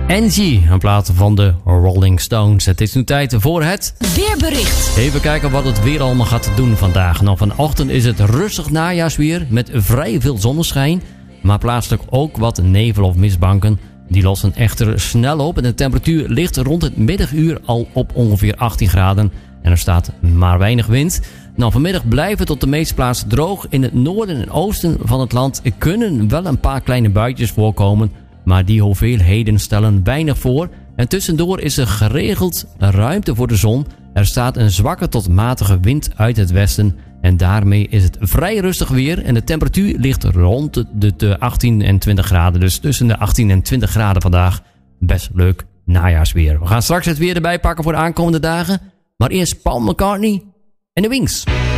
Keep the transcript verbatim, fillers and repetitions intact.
Angie, een plaat van de Rolling Stones. Het is nu tijd voor het weerbericht. Even kijken wat het weer allemaal gaat doen vandaag. Nou, vanochtend is het rustig najaarsweer met vrij veel zonneschijn. Maar plaatselijk ook wat nevel of mistbanken. Die lossen echter snel op en de temperatuur ligt rond het middaguur al op ongeveer achttien graden. En er staat maar weinig wind. Nou, vanmiddag blijft het op de meeste plaatsen droog. In het noorden en oosten van het land kunnen wel een paar kleine buitjes voorkomen. Maar die hoeveelheden stellen weinig voor. En tussendoor is er geregeld ruimte voor de zon. Er staat een zwakke tot matige wind uit het westen. En daarmee is het vrij rustig weer. En de temperatuur ligt rond de, de achttien en twintig graden. Dus tussen de achttien en twintig graden vandaag. Best leuk najaarsweer. We gaan straks het weer erbij pakken voor de aankomende dagen. Maar eerst Paul McCartney en de Wings.